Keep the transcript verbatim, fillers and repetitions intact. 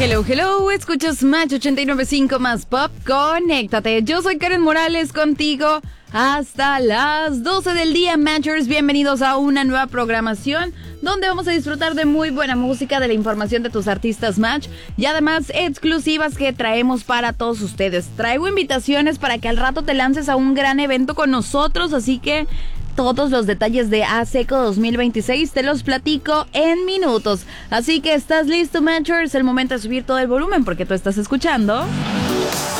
Hello, hello, escuchas Match ochenta y nueve punto cinco más Pop, conéctate. Yo soy Karen Morales contigo hasta las doce del día, Matchers. Bienvenidos a una nueva programación donde vamos a disfrutar de muy buena música, de la información de tus artistas Match y además exclusivas que traemos para todos ustedes. Traigo invitaciones para que al rato te lances a un gran evento con nosotros, así que todos los detalles de ASECO dos mil veintiséis te los platico en minutos. Así que, ¿estás listo, Matcher? Es el momento de subir todo el volumen porque tú estás escuchando